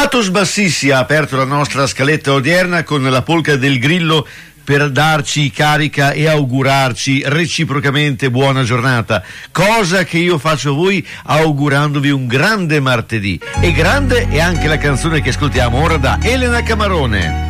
Status Bassissi ha aperto la nostra scaletta odierna con la polca del Grillo per darci carica e augurarci reciprocamente buona giornata, cosa che io faccio a voi augurandovi un grande martedì. E grande è anche la canzone che ascoltiamo ora da Elena Camarone.